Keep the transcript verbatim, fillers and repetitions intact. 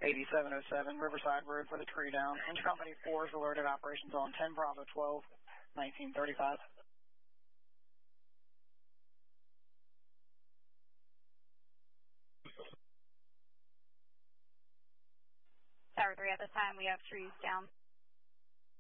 eighty-seven oh seven Riverside Road for the tree down. Inch Company four is alerted operations on ten Bravo twelve, nineteen thirty-five. Tower three, at this time we have trees down.